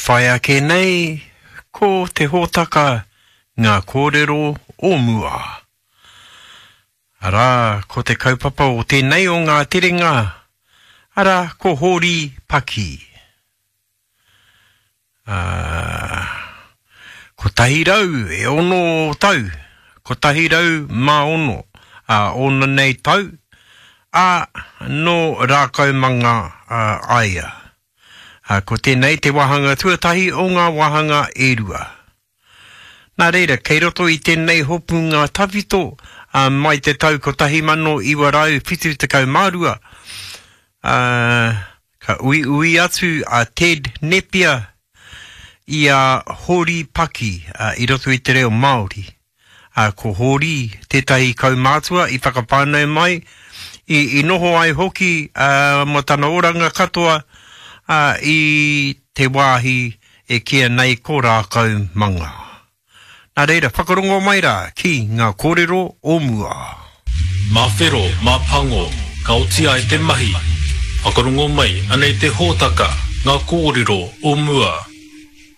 whai ake nei, ko te hōtaka ngā kōrero o mua. Ara, ko te kaupapa o tēnei o ngā terenga, ara, ko hori paki. Ko tahi rau e ono tau, ko tahi rau mā ono, ona nei tau, no rākau manga aia. Ko tēnei te wahanga tuatahi o ngā wahanga e rua. Nā reira, kei roto i tēnei hopu ngā tawhito, mai te tau ko tahi mano iwa rau whitu te kau mārua. Ka ui atu a Ted Nepia i a hori paki i roto i te reo Māori. Ko hori tētahi kau mātua i whakapānau mai, i noho ai hoki mo tana oranga katoa i te wāhi e kia nei ko rākau manga. Nā reira, whakarongo mai rā ki ngā kōrero o mua. Mā whero, mā pango, ka otia e te mahi. Whakarongo mai, anei te hōtaka, ngā kōrero o mua.